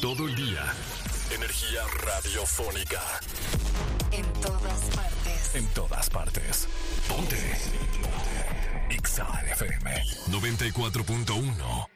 todo el día. Energía radiofónica. En todas partes. En todas partes. Ponte. Exa FM 94.1.